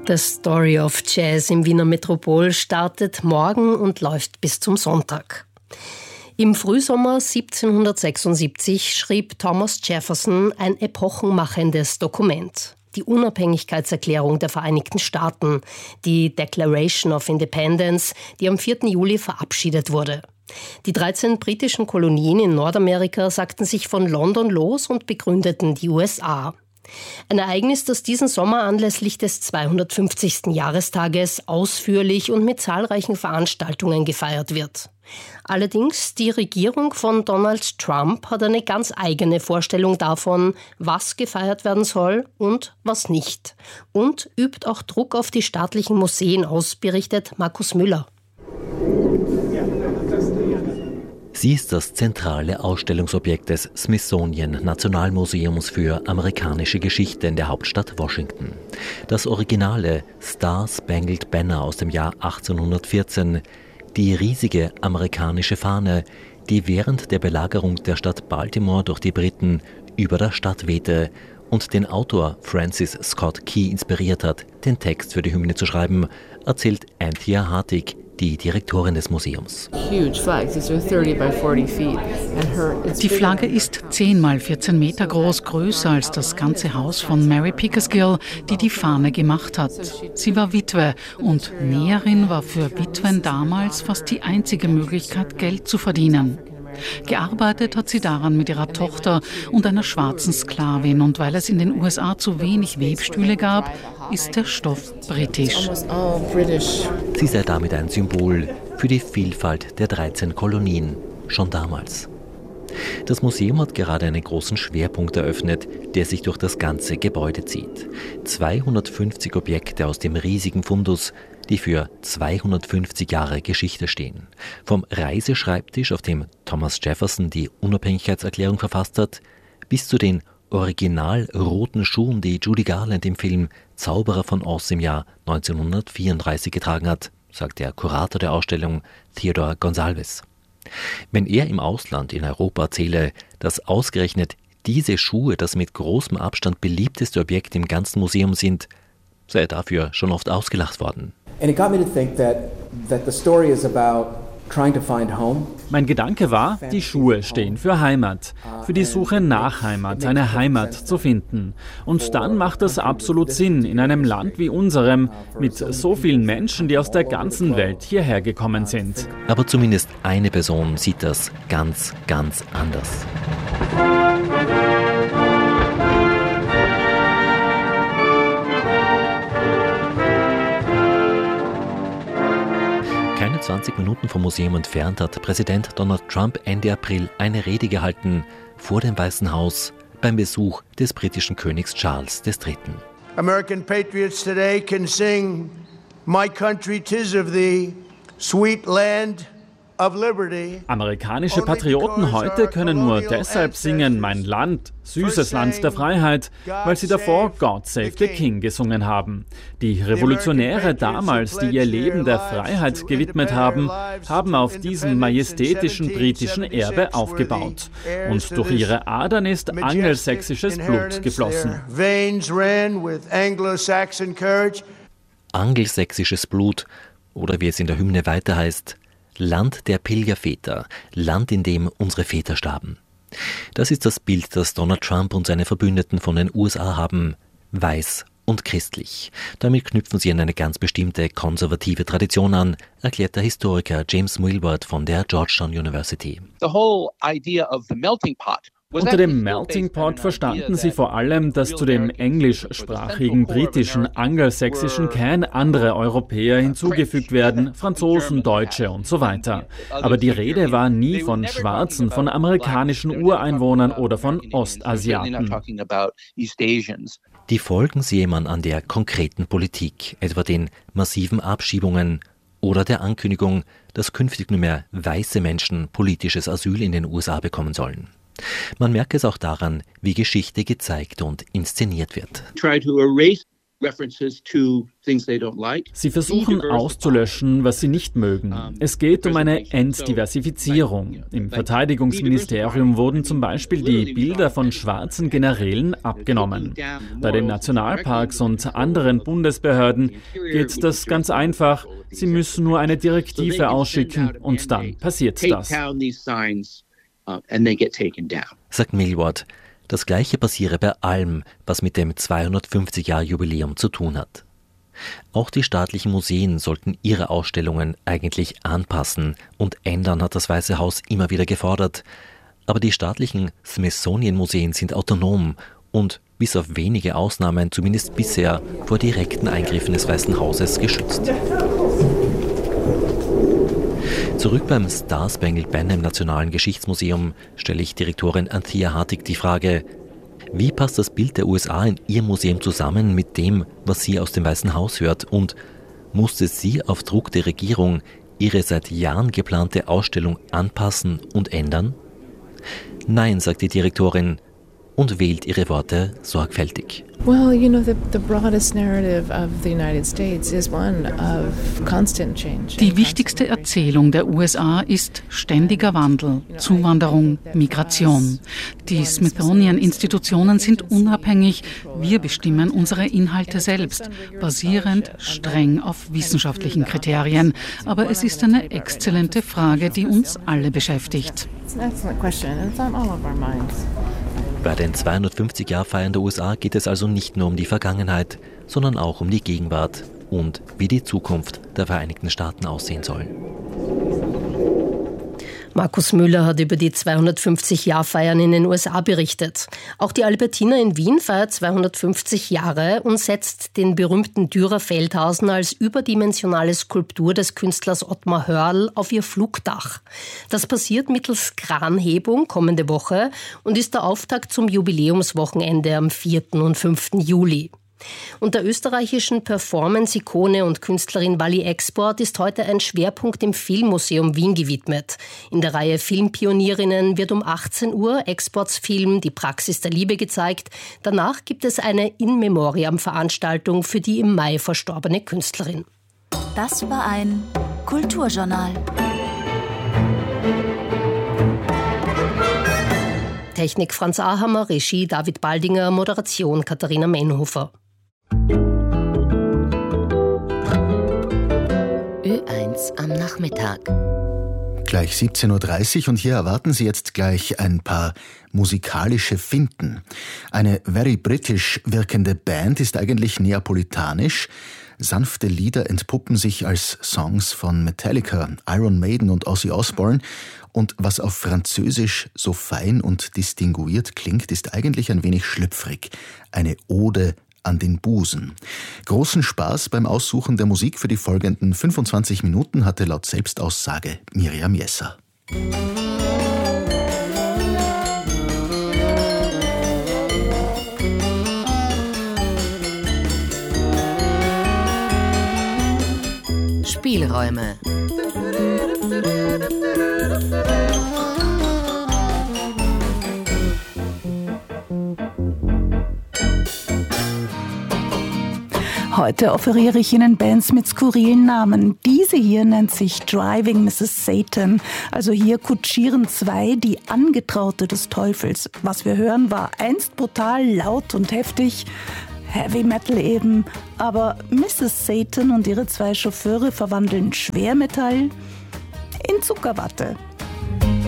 The Story of Jazz im Wiener Metropol startet morgen und läuft bis zum Sonntag. Im Frühsommer 1776 schrieb Thomas Jefferson ein epochenmachendes Dokument. Die Unabhängigkeitserklärung der Vereinigten Staaten, die Declaration of Independence, die am 4. Juli verabschiedet wurde. Die 13 britischen Kolonien in Nordamerika sagten sich von London los und begründeten die USA. Ein Ereignis, das diesen Sommer anlässlich des 250. Jahrestages ausführlich und mit zahlreichen Veranstaltungen gefeiert wird. Allerdings, die Regierung von Donald Trump hat eine ganz eigene Vorstellung davon, was gefeiert werden soll und was nicht. Und übt auch Druck auf die staatlichen Museen aus, berichtet Markus Müller. Sie ist das zentrale Ausstellungsobjekt des Smithsonian Nationalmuseums für amerikanische Geschichte in der Hauptstadt Washington. Das originale Star-Spangled Banner aus dem Jahr 1814, die riesige amerikanische Fahne, die während der Belagerung der Stadt Baltimore durch die Briten über der Stadt wehte und den Autor Francis Scott Key inspiriert hat, den Text für die Hymne zu schreiben, erzählt Anthea Hartig, die Direktorin des Museums. Die Flagge ist 10 mal 14 Meter groß, größer als das ganze Haus von Mary Pickersgill, die die Fahne gemacht hat. Sie war Witwe und Näherin war für Witwen damals fast die einzige Möglichkeit, Geld zu verdienen. Gearbeitet hat sie daran mit ihrer Tochter und einer schwarzen Sklavin, und weil es in den USA zu wenig Webstühle gab, ist der Stoff britisch. Sie sei damit ein Symbol für die Vielfalt der 13 Kolonien, schon damals. Das Museum hat gerade einen großen Schwerpunkt eröffnet, der sich durch das ganze Gebäude zieht. 250 Objekte aus dem riesigen Fundus, die für 250 Jahre Geschichte stehen. Vom Reiseschreibtisch, auf dem Thomas Jefferson die Unabhängigkeitserklärung verfasst hat, bis zu den original roten Schuhen, die Judy Garland im Film Zauberer von Oz im Jahr 1934 getragen hat, sagt der Kurator der Ausstellung Theodore Gonsalves. Wenn er im Ausland in Europa erzähle, dass ausgerechnet diese Schuhe das mit großem Abstand beliebteste Objekt im ganzen Museum sind, sei er dafür schon oft ausgelacht worden. Mein Gedanke war, die Schuhe stehen für Heimat, für die Suche nach Heimat, eine Heimat zu finden. Und dann macht das absolut Sinn in einem Land wie unserem, mit so vielen Menschen, die aus der ganzen Welt hierher gekommen sind. Aber zumindest eine Person sieht das ganz, ganz anders. Keine 20 Minuten vom Museum entfernt hat Präsident Donald Trump Ende April eine Rede gehalten vor dem Weißen Haus beim Besuch des britischen Königs Charles III. American patriots today can sing "My country 'tis of thee, sweet land of liberty." Amerikanische Patrioten heute können nur deshalb singen "Mein Land, süßes Land der Freiheit", weil sie davor "God Save the King" gesungen haben. Die Revolutionäre damals, die ihr Leben der Freiheit gewidmet haben, haben auf diesem majestätischen britischen Erbe aufgebaut. Und durch ihre Adern ist angelsächsisches Blut geflossen. Angelsächsisches Blut, oder wie es in der Hymne weiter heißt, Land der Pilgerväter, Land, in dem unsere Väter starben. Das ist das Bild, das Donald Trump und seine Verbündeten von den USA haben, weiß und christlich. Damit knüpfen sie an eine ganz bestimmte konservative Tradition an, erklärt der Historiker James Milward von der Georgetown University. The whole idea of the melting pot. Unter dem Melting Pot verstanden sie vor allem, dass zu dem englischsprachigen, britischen, angelsächsischen keine andere Europäer hinzugefügt werden, Franzosen, Deutsche und so weiter. Aber die Rede war nie von Schwarzen, von amerikanischen Ureinwohnern oder von Ostasiaten. Die Folgen sehe man an der konkreten Politik, etwa den massiven Abschiebungen oder der Ankündigung, dass künftig nur mehr weiße Menschen politisches Asyl in den USA bekommen sollen. Man merke es auch daran, wie Geschichte gezeigt und inszeniert wird. Sie versuchen auszulöschen, was sie nicht mögen. Es geht um eine Entdiversifizierung. Im Verteidigungsministerium wurden zum Beispiel die Bilder von schwarzen Generälen abgenommen. Bei den Nationalparks und anderen Bundesbehörden geht das ganz einfach. Sie müssen nur eine Direktive ausschicken und dann passiert das. Sagt Millward. Das Gleiche passiere bei allem, was mit dem 250-Jahr-Jubiläum zu tun hat. Auch die staatlichen Museen sollten ihre Ausstellungen eigentlich anpassen und ändern, hat das Weiße Haus immer wieder gefordert. Aber die staatlichen Smithsonian-Museen sind autonom und bis auf wenige Ausnahmen zumindest bisher vor direkten Eingriffen des Weißen Hauses geschützt. Zurück beim Star-Spangled Banner im Nationalen Geschichtsmuseum stelle ich Direktorin Anthea Hartig die Frage, wie passt das Bild der USA in Ihr Museum zusammen mit dem, was sie aus dem Weißen Haus hört, und musste sie auf Druck der Regierung ihre seit Jahren geplante Ausstellung anpassen und ändern? Nein, sagt die Direktorin und wählt ihre Worte sorgfältig. Well, the broadest narrative of the United States is one of constant change. Die wichtigste Erzählung der USA ist ständiger Wandel, Zuwanderung, Migration. Die Smithsonian-Institutionen sind unabhängig. Wir bestimmen unsere Inhalte selbst, basierend streng auf wissenschaftlichen Kriterien. Aber es ist eine exzellente Frage, die uns alle beschäftigt. It's an excellent question, and it's on all of our minds. Bei den 250-Jahr-Feiern der USA geht es also nicht nur um die Vergangenheit, sondern auch um die Gegenwart und wie die Zukunft der Vereinigten Staaten aussehen soll. Markus Müller hat über die 250-Jahr-Feiern in den USA berichtet. Auch die Albertina in Wien feiert 250 Jahre und setzt den berühmten Dürer-Feldhausen als überdimensionale Skulptur des Künstlers Ottmar Hörl auf ihr Flugdach. Das passiert mittels Kranhebung kommende Woche und ist der Auftakt zum Jubiläumswochenende am 4. und 5. Juli. Und der österreichischen Performance-Ikone und Künstlerin Wally Export ist heute ein Schwerpunkt im Filmmuseum Wien gewidmet. In der Reihe Filmpionierinnen wird um 18 Uhr Exports Film Die Praxis der Liebe gezeigt. Danach gibt es eine In-Memoriam-Veranstaltung für die im Mai verstorbene Künstlerin. Das war ein Kulturjournal. Technik Franz Ahammer, Regie David Baldinger, Moderation Katharina Menhofer. Ö1 am Nachmittag. Gleich 17.30 Uhr und hier erwarten Sie jetzt gleich ein paar musikalische Finten. Eine very British wirkende Band ist eigentlich neapolitanisch. Sanfte Lieder entpuppen sich als Songs von Metallica, Iron Maiden und Ozzy Osbourne. Und was auf Französisch so fein und distinguiert klingt, ist eigentlich ein wenig schlüpfrig. Eine Ode an den Busen. Großen Spaß beim Aussuchen der Musik für die folgenden 25 Minuten hatte laut Selbstaussage Miriam Jesser. Spielräume. Heute offeriere ich Ihnen Bands mit skurrilen Namen. Diese hier nennt sich Driving Mrs. Satan. Also hier kutschieren zwei die Angetraute des Teufels. Was wir hören, war einst brutal, laut und heftig. Heavy Metal eben. Aber Mrs. Satan und ihre zwei Chauffeure verwandeln Schwermetall in Zuckerwatte.